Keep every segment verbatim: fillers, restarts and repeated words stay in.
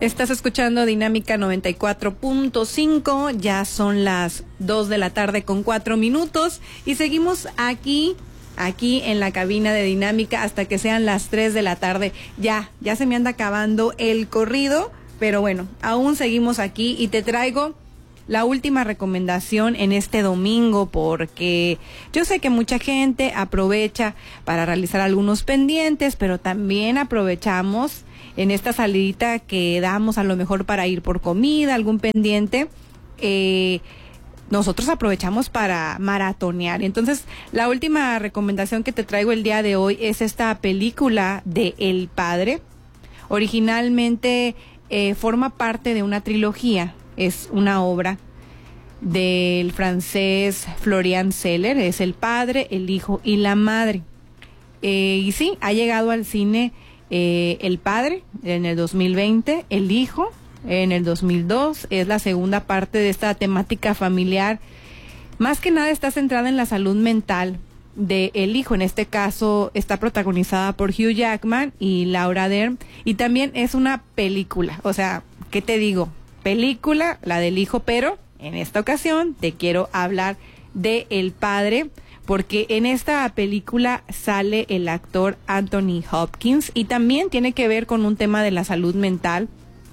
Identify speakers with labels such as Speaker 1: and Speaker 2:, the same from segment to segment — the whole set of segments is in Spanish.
Speaker 1: Estás escuchando Dinámica noventa y cuatro punto cinco, ya son las dos de la tarde con cuatro minutos y seguimos aquí, aquí en la cabina de Dinámica hasta que sean las tres de la tarde. Ya, ya se me anda acabando el corrido, pero bueno, aún seguimos aquí y te traigo la última recomendación en este domingo porque yo sé que mucha gente aprovecha para realizar algunos pendientes, pero también aprovechamos en esta salidita que damos a lo mejor para ir por comida, algún pendiente, eh, nosotros aprovechamos para maratonear. Entonces, la última recomendación que te traigo el día de hoy es esta película de El Padre. Originalmente eh, forma parte de una trilogía, es una obra del francés Florian Zeller, es El Padre, el Hijo y la Madre. Eh, y sí, ha llegado al cine Eh, El Padre en el dos mil veinte, El Hijo en el dos mil dos, es la segunda parte de esta temática familiar. Más que nada está centrada en la salud mental de el hijo, en este caso está protagonizada por Hugh Jackman y Laura Dern, y también es una película, o sea, ¿qué te digo? Película, la del hijo, pero en esta ocasión te quiero hablar de El Padre, porque en esta película sale el actor Anthony Hopkins y también tiene que ver con un tema de la salud mental.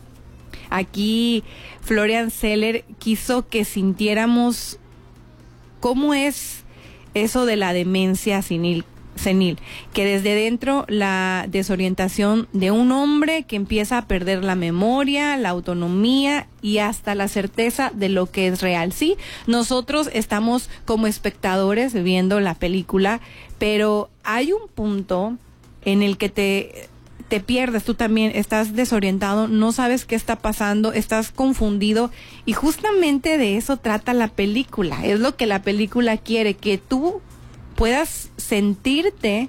Speaker 1: Aquí Florian Zeller quiso que sintiéramos cómo es eso de la demencia senil, senil, que desde dentro la desorientación de un hombre que empieza a perder la memoria, la autonomía y hasta la certeza de lo que es real. Sí, nosotros estamos como espectadores viendo la película, pero hay un punto en el que te, te pierdes, tú también estás desorientado, no sabes qué está pasando, estás confundido y justamente de eso trata la película. Es lo que la película quiere, que tú puedas sentirte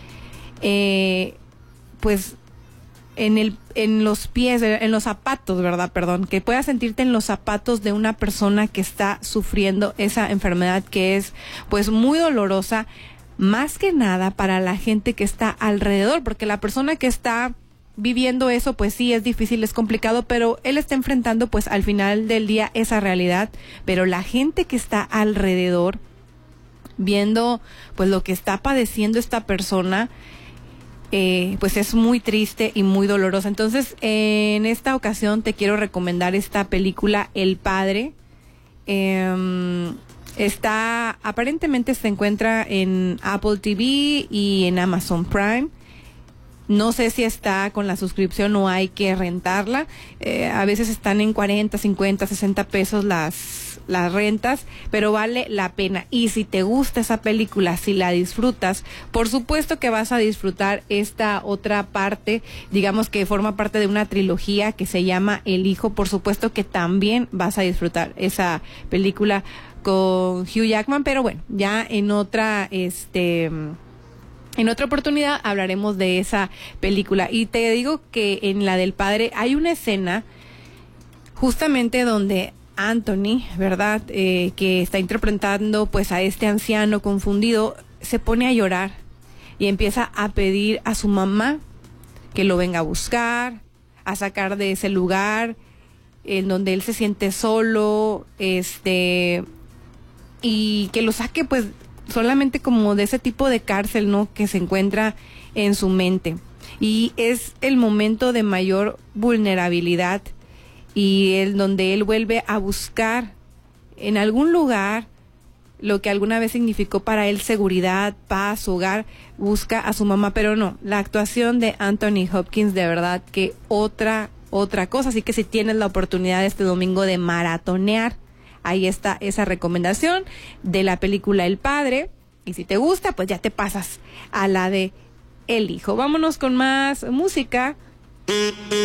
Speaker 1: eh, pues en el en los pies, en los zapatos, ¿verdad? Perdón, que puedas sentirte en los zapatos de una persona que está sufriendo esa enfermedad que es pues muy dolorosa, más que nada para la gente que está alrededor, porque la persona que está viviendo eso pues sí es difícil, es complicado, pero él está enfrentando pues al final del día esa realidad, pero la gente que está alrededor viendo pues lo que está padeciendo esta persona, eh, pues es muy triste y muy dolorosa. Entonces, eh, en esta ocasión te quiero recomendar esta película, El Padre. Eh, está, aparentemente se encuentra en Apple T V y en Amazon Prime. No sé si está con la suscripción o hay que rentarla. Eh, a veces están en cuarenta, cincuenta, sesenta pesos las, las rentas, pero vale la pena. Y si te gusta esa película, si la disfrutas, por supuesto que vas a disfrutar esta otra parte, digamos que forma parte de una trilogía que se llama El Hijo. Por supuesto que también vas a disfrutar esa película con Hugh Jackman, pero bueno, ya en otra, este... En otra oportunidad hablaremos de esa película. Y te digo que en la del Padre hay una escena justamente donde Anthony, ¿verdad? Eh, que está interpretando pues a este anciano confundido, se pone a llorar y empieza a pedir a su mamá que lo venga a buscar, a sacar de ese lugar en donde él se siente solo, este, y que lo saque pues solamente como de ese tipo de cárcel, ¿no? Que se encuentra en su mente. Y es el momento de mayor vulnerabilidad y el donde él vuelve a buscar en algún lugar lo que alguna vez significó para él seguridad, paz, hogar, busca a su mamá, pero no, la actuación de Anthony Hopkins, de verdad que otra, otra cosa. Así que si tienes la oportunidad este domingo de maratonear, ahí está esa recomendación de la película El Padre. Y si te gusta, pues ya te pasas a la de El Hijo. Vámonos con más música.